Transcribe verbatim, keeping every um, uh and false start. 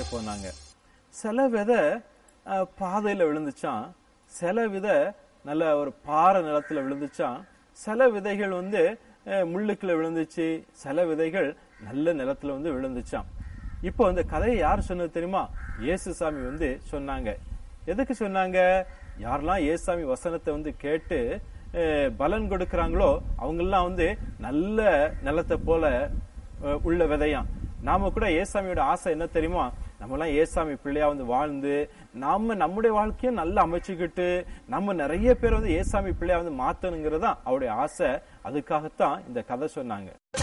விதைக்க போனாங்க. சில விதை பாதையில விழுந்துச்சான், சில விதை நல்ல ஒரு பாறை நிலத்துல விழுந்துச்சான், சில விதைகள் வந்து முள்ளுக்குள்ள விழுந்துச்சு, சில விதைகள் நல்ல நிலத்துல வந்து விழுந்துச்சான். இப்போ இந்த கதையை யார் சொன்னது தெரியுமா? இயேசுசாமி வந்து சொன்னாங்க. எதுக்கு சொன்னாங்க? யாரெல்லாம் இயேசுசாமி வசனத்தை வந்து கேட்டு பலன் கொடுக்கறாங்களோ அவங்க எல்லாம் வந்து நல்ல நிலத்தை போல உள்ள விதையாம். நாம கூட ஏசாமியோட ஆசை என்ன தெரியுமா? நம்ம எல்லாம் ஏசாமி பிள்ளையா வந்து வாழ்ந்து நாம நம்முடைய வாழ்க்கையும் நல்லா அமைச்சுக்கிட்டு நம்ம நிறைய பேர் வந்து ஏசாமி பிள்ளையா வந்து மாத்தணுங்கிறதா அவருடைய ஆசை. அதுக்காகத்தான் இந்த கதை சொன்னாங்க.